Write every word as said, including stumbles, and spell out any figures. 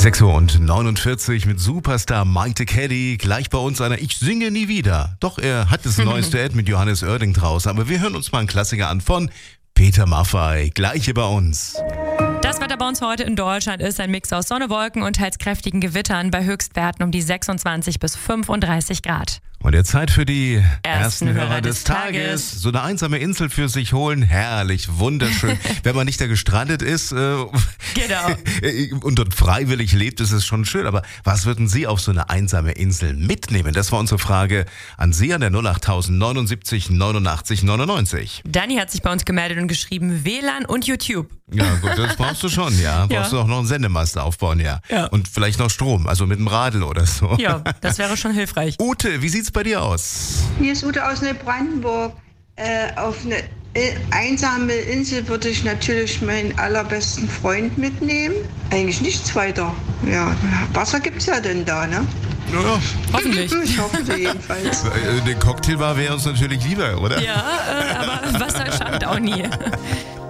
sechs Uhr neunundvierzig mit Superstar Maite Caddy. Gleich bei uns einer Ich singe nie wieder. Doch, er hat das neueste Ad mit Johannes Oerding draußen. Aber wir hören uns mal einen Klassiker an von Peter Maffay. Gleich hier bei uns. Das Wetter bei uns heute in Deutschland ist ein Mix aus Sonne, Wolken und teils kräftigen Gewittern bei Höchstwerten um die sechsundzwanzig bis fünfunddreißig Grad. Und jetzt Zeit für die ersten, Ersten Hörer, Hörer des des Tages. Tages. So eine einsame Insel für sich holen. Herrlich, wunderschön. Wenn man nicht da gestrandet ist äh, Genau. und dort freiwillig lebt, ist es schon schön. Aber was würden Sie auf so eine einsame Insel mitnehmen? Das war unsere Frage an Sie an der null acht neunundsiebzig neunundachtzig neunundneunzig. Dani hat sich bei uns gemeldet und geschrieben W L A N und YouTube. Ja gut, das brauchst du schon, ja. Ja. Brauchst du auch noch einen Sendemast aufbauen, ja. Ja. Und vielleicht noch Strom, also mit dem Radl oder so. Ja, das wäre schon hilfreich. Ute, wie sieht's bei dir aus? Hier ist Ute aus Neubrandenburg. Äh, auf eine äh, einsame Insel würde ich natürlich meinen allerbesten Freund mitnehmen. Eigentlich nichts weiter. Ja, Wasser gibt's ja denn da, ne? Ja, Hoffentlich. Ich hoffe jedenfalls. äh, eine Cocktailbar wäre uns natürlich lieber, oder? Ja, äh, aber Wasser schadet auch nie.